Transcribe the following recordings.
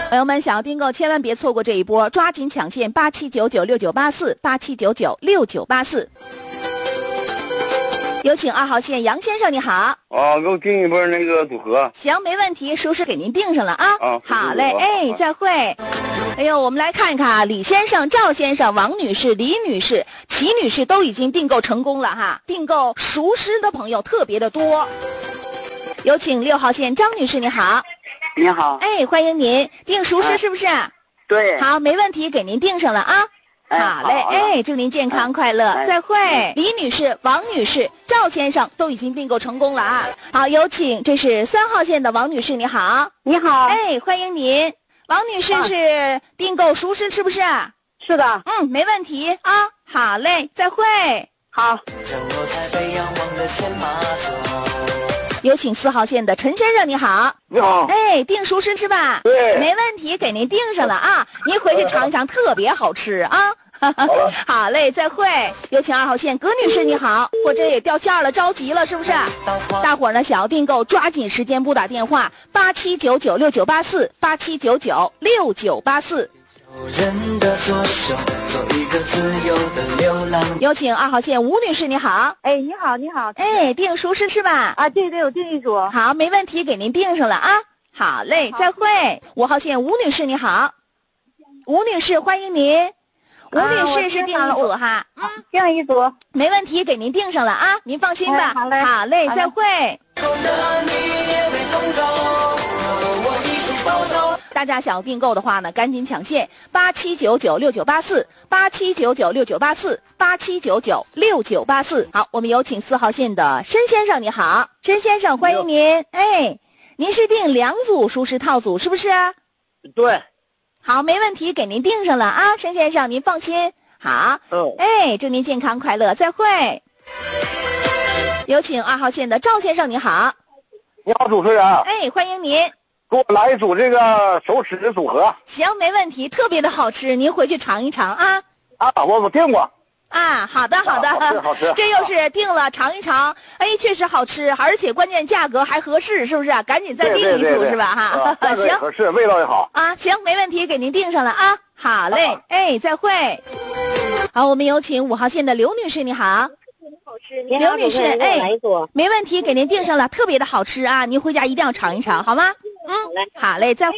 朋友们，想要订购千万别错过这一波，抓紧抢线8799698487996984。有请2号线杨先生，你好。 啊，给我订一波那个组合。 行，没问题，属实给您订上了啊。好嘞，哎，再会。哎呦，我们来看一看啊，李先生、赵先生、王女士、李女士、齐女士都已经订购成功了哈，订购熟食的朋友特别的多。有请6号线张女士，你好。 你好。 哎，欢迎您，订熟食是不是？ 对。 好，没问题，给您订上了啊。好嘞，哎，祝您健康快乐，再会。李女士、王女士、赵先生都已经订购成功了啊！好，有请，这是3号线的王女士，你好。 你好。 哎，欢迎您，王女士是订购熟食是不是？ 是的。 没问题啊。好嘞，再会。 好。 有请4号线的陈先生，你好。 你好。 哎，订熟食是吧？ 对。 没问题，给您订上了啊！您回去尝一尝，特别好吃啊！好嘞，再会。有请2号线葛女士，你好。或者也掉线了，着急了是不是？大伙儿呢想要订购，抓紧时间拨打电话8799698487996984。有请2号线吴女士，你好。 哎，你好，你好。 哎，订熟食是吧？ 啊，对对，我订一组。 好，没问题，给您订上了啊。好嘞，再会。5号线吴女士，你好。吴女士，欢迎您。吴女士是订一组哈。 订一组。 没问题，给您订上了啊，您放心吧。 好嘞， 好嘞，再会。大家想要订购的话呢，赶紧抢线879969848799698487996984。好，我们有请4号线的申先生，你好，申先生，欢迎您。哎，您是订2组熟食套组是不是？ 对。 好，没问题，给您订上了啊，申先生，您放心。好。哎，祝您健康快乐，再会。有请2号线的赵先生，你好。 你好，主持人。 哎，欢迎您。 给我来一组这个熟食的组合。 行，没问题，特别的好吃，您回去尝一尝啊。 我订过。 好的好的， 好吃。 这又是订了，尝一尝，哎，确实好吃，而且关键价格还合适，是不是？赶紧再订一组是吧？哈，行， 合适，味道也好啊。行，没问题，给您订上了啊。好嘞，哎，再会。好，我们有请5号线的刘女士，你好。刘女士，哎，没问题，给您订上了，特别的好吃啊，您回家一定要尝一尝，好吗？好嘞，再会。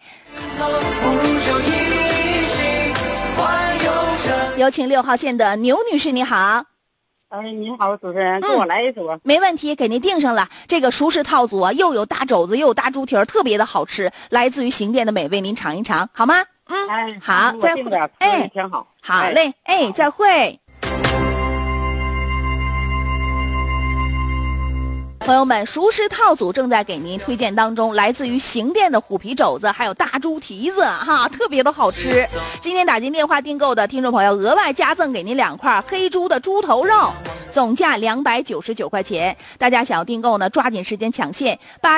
有请6号线的牛女士，你好。 你好，主持人，给我来一组。 没问题，给您订上了。这个熟食套组啊，又有大肘子，又有大猪蹄儿，特别的好吃，来自于邢店的美味，您尝一尝，好吗？好，再会。哎， 挺好。 好嘞，哎，再会。朋友们，熟食套组正在给您推荐当中，来自于邢店的虎皮肘子，还有大猪蹄子，哈，特别的好吃。今天打进电话订购的听众朋友，额外加赠给您2块黑猪的猪头肉，总价299块钱。大家想要订购呢，抓紧时间抢线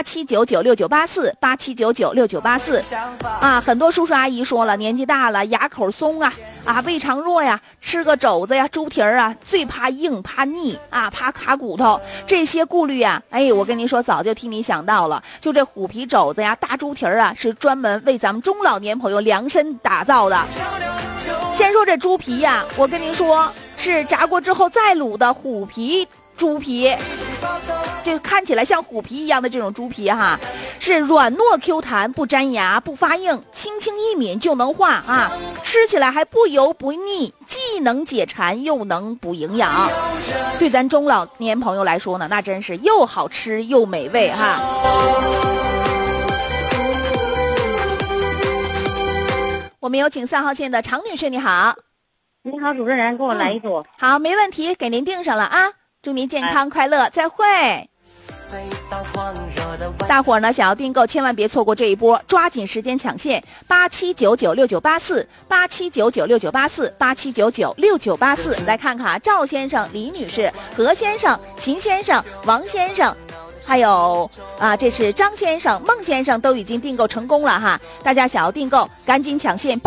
8799698487996984。很多叔叔阿姨说了，年纪大了，牙口松啊，胃肠弱呀，吃个肘子呀、猪蹄儿啊，最怕硬、怕腻啊、怕卡骨头，这些顾虑啊，哎，我跟您说，早就替你想到了。就这虎皮肘子呀、大猪蹄儿啊，是专门为咱们中老年朋友量身打造的。先说这猪皮呀，我跟您说，是炸过之后再卤的虎皮猪皮，这看起来像虎皮一样的这种猪皮哈，是软糯 Q 弹，不粘牙不发硬，轻轻一抿就能化啊，吃起来还不油不腻，既能解馋又能补营养。对咱中老年朋友来说呢，那真是又好吃又美味哈。我们有请3号线的常女士，你好。 你好，主持人，给我来一组。 好，没问题，给您订上了啊。祝您健康快乐，再会。大伙儿呢想要订购，千万别错过这一波，抓紧时间抢线879969848799698487996984。来看看赵先生、李女士、何先生、秦先生、王先生、 还有这是张先生、孟先生都已经订购成功了哈，大家想要订购赶紧抢线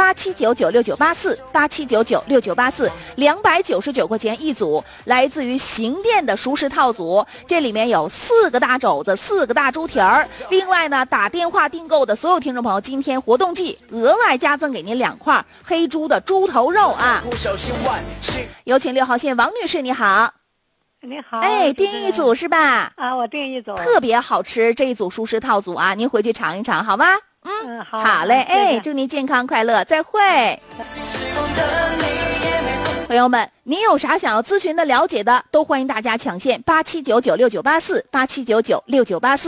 87996984，87996984，299块钱一组，来自于行店的熟食套组，这里面有4个大肘子，4个大猪蹄儿。另外呢，打电话订购的所有听众朋友，今天活动季额外加赠给您2块黑猪的猪头肉啊。有请6号线王女士，你好。 你好， 订一组是吧？ 啊，我订一组， 特别好吃这一组熟食套组啊，您回去尝一尝好吗？好嘞， 谢谢祝您健康快乐，再会。朋友们，您有啥想要咨询的、了解的，都欢迎大家抢线87996984，87996984。